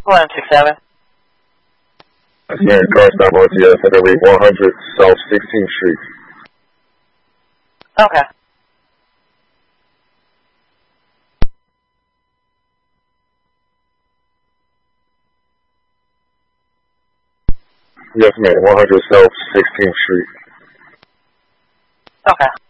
167. That's Mary car stop RTS at every 100 South 16th Street. Okay. Yes, ma'am. 100 South 16th Street. Okay.